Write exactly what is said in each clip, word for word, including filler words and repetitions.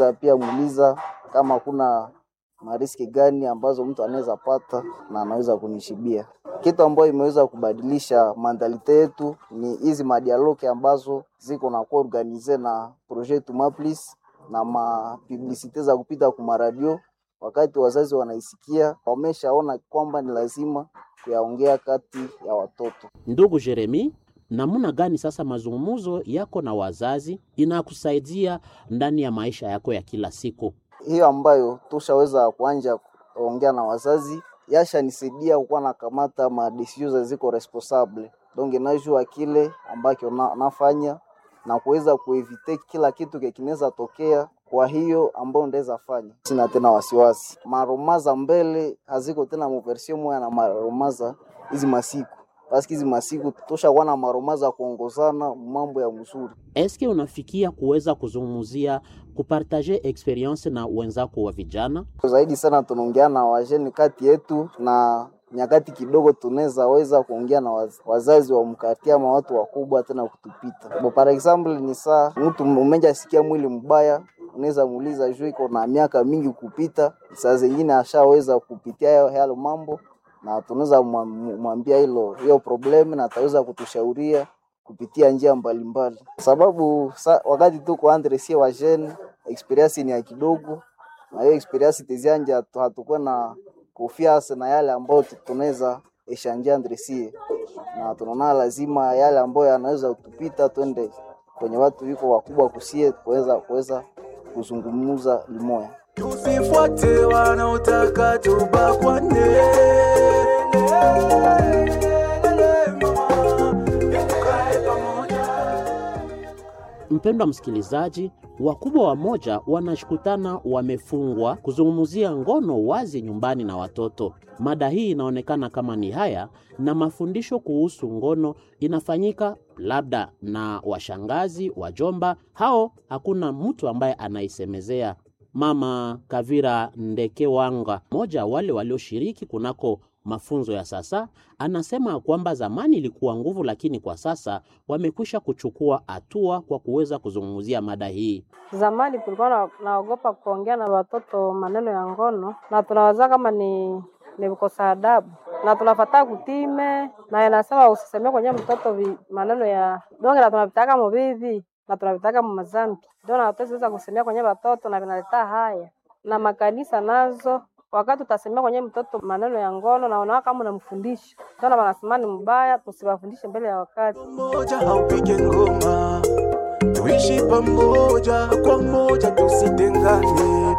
Pia muuliza kama kuna mariski gani ambazo mtu anaweza pata na anaweza kunishibia. Kitu ambayo imeweza kubadilisha mentalite yetu ni hizi madialoke ambazo ziko na kuorganize na projet Tumaplis na ma publicite za kupita kwa radio. Wakati wazazi wanaisikia, wameshaona kwamba ni lazima kuyaongea kati ya watoto. Ndugu Jeremy, namna gani sasa mazungumzo yako na wazazi inakusaidia ndani ya maisha yako ya kila siku? Hiyo ambayo tushaweza kuanja kuongea na wazazi yasha nisaidia kuwa na kamata ma decisions ziko responsable. Donc najua kile ambacho na, nafanya na kuweza kuevite kila kitu kinaweza tokea. Kwa hiyo ambao ndeza fanya, sina tena wasiwasi. Maromaza mbele haziko tena mversion moja na maromaza hizi masiku. Paski hizi masiku tosha kuwa na maromaza kuongozana mambo ya mzuri. Eske unafikia kuweza kuzungumzia kupartager experience na wenzako wa vijana? Zaidi sana tunaongea na wajeni kati yetu, na nyakati kidogo tunaweza weza kuongea na wazazi wa mkati ama watu wakubwa tena kutupita. Bo par example ni saa mtu mmoja sikia mwili mbaya, unaweza muuliza juu iko na miaka mingi kupita, saa zingine ashaweza kupitia hayo mambo na tunaweza mwambia hilo hiyo problem na ataweza kutushauria kupitia njia mbalimbali. Sababu sa, wakati tuko andre sie wa jeune experience ni ya kidogo, na hiyo experience tizianja hatakuwa na confiance na yale ambayo tunaweza eshanja andre sie, na tunaona lazima yale ambayo yanaweza kutupita twende kwenye watu wiko wakubwa kusie kuweza kuweza kuzungumza limoya. Tusifuate wanaotaka tubakwane. Mpendwa msikilizaji, wakubwa wa moja wanashikutana wamefungwa kuzungumzia ngono wazi nyumbani na watoto. Mada hii inaonekana kama ni haya, na mafundisho kuhusu ngono inafanyika labda na washangazi, wajomba, hao hakuna mtu ambaye anaisemezea. Mama Kavira Ndekewanga, moja wale walioshiriki kunako mafunzo ya sasa, anasema kwamba zamani ilikuwa nguvu, lakini kwa sasa wamekwisha kuchukua hatua kwa kuweza kuzungumzia mada hii. Zamani tulikuwa naogopa kuongea na watoto maneno ya ngono, na tunawaza kama ni ni kukosa adabu, na tunafuata kutime, na inasema usisemee kwenye mtoto vi, maneno ya donge, na tunavitaka mbivi na tunavitaka mmazambi. Ndio na tutaweza kusemea kwenye watoto na vinaleta haya. Na makanisa nazo wakati utasemea kwenye mtoto maneno ya ngono na unaona kama unamfundisha, ndio wanasema ni mbaya, tusiwafundishe mbele ya wakati. Moja haupige ngoma, tuishi pamoja kwa moja, tusitengane,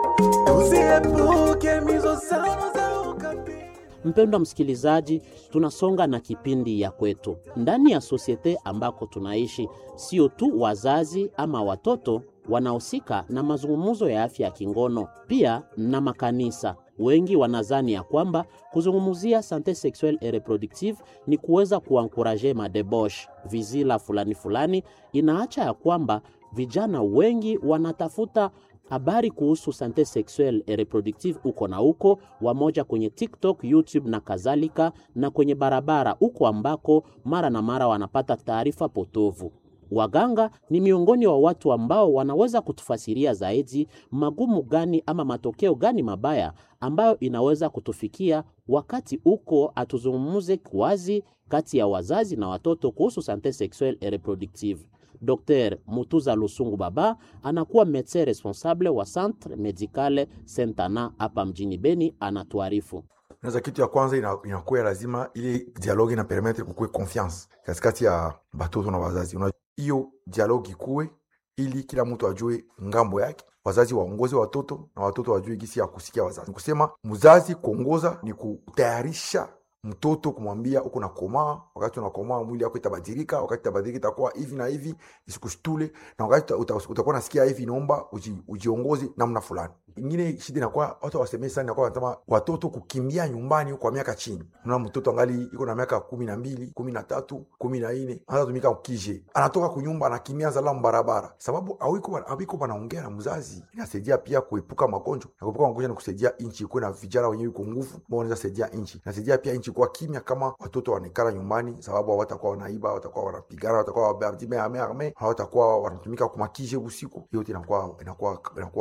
tusiepuke mizozano za ukabila. Mpendwa msikilizaji, tunasonga na kipindi ya kwetu. Ndani ya societe ambako tunaishi, sio tu wazazi ama watoto wanahusika na mazungumzo ya afya ya kingono, pia na makanisa. Wengi wanazani ya kwamba kuzungumzia sante sexuelle et reproductive ni kuweza kuankuraje madebosh, vizila fulani fulani. Inaacha ya kwamba vijana wengi wanatafuta habari kuhusu sante sexuelle et reproductive uko na uko, wamoja kwenye TikTok, YouTube na kadhalika, na kwenye barabara uko ambako mara na mara wanapata taarifa potovu. Waganga ni miongoni wa watu ambao wanaweza kutufasiria zaidi magumu gani ama matokeo gani mabaya ambayo inaweza kutufikia wakati uko atuzungumuze kwazi kati ya wazazi na watoto kuhusu sante sexuelle et reproductive. Docteur Mutuza Lusungu Baba anakuwa médecin responsable wa Centre Medicale Saint-Ana hapa mjini Beni, anatuarifu. Naza kitu ya kwanza inakuwa ina lazima ili dialogue ina permettre kukue confiance katikati ya batoto na wazazi. Hiyo dialogue kuwe ili kila mtu ajue ngambo yake, wazazi waongoze watoto na watoto wajue gisi ya kusikia wazazi. Kusema mzazi kuongoza ni kutayarisha mtoto, kumwambia uko na komaa, wakati unakomaa mwili wako itabadilika, wakati itabadilika itakuwa hivi na hivi, isikushtule, na wakati utakuwa nasikia hivi naomba uji, ujiongoze namna fulani. Ingine shida inakuwa watu wasemee sana, inakuwa wanasema watoto kukimbia nyumbani kwa miaka chini. Unaona mtoto angali iko na miaka kumi na mbili, kumi na tatu, kumi na nne, anaanza tumika ukije. Anatoka kunyumba anakimbia zala barabara. Sababu hawiko hawiko wanaongea na mzazi. Inasaidia pia kuepuka magonjwa. Na kuepuka magonjwa ni kusaidia inchi kuwe na vijana wenyewe iko nguvu, ambao wanaweza saidia inchi. Inasaidia pia inchi ikikuwa kimya, kama watoto wanekala nyumbani, sababu hawatakuwa wanaiba, hawatakuwa wanapigana, hawatakuwa wabadime ame ame, hawatakuwa wanatumika kumakije usiku, hiyo inakuwa inakuwa inakuwa